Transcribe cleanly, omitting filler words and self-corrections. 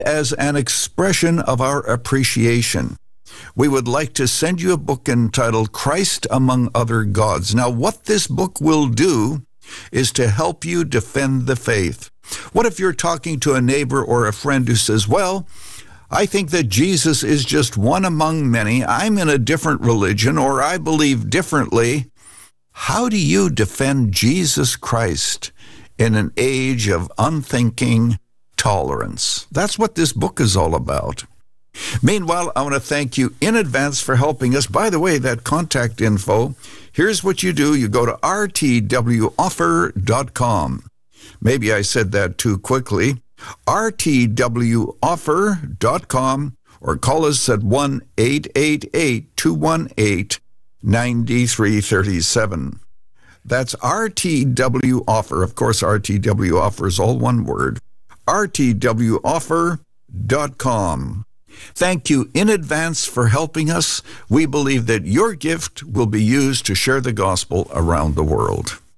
as an expression of our appreciation, we would like to send you a book entitled Christ Among Other Gods. Now, what this book will do is to help you defend the faith. What if you're talking to a neighbor or a friend who says, well, I think that Jesus is just one among many. I'm in a different religion, or I believe differently. How do you defend Jesus Christ in an age of unthinking tolerance? That's what this book is all about. Meanwhile, I want to thank you in advance for helping us. By the way, that contact info, here's what you do. You go to rtwoffer.com. Maybe I said that too quickly. rtwoffer.com, or call us at 1-888-218-9337. That's RTW Offer. Of course, RTW Offer is all one word. rtwoffer.com. Thank you in advance for helping us. We believe that your gift will be used to share the gospel around the world.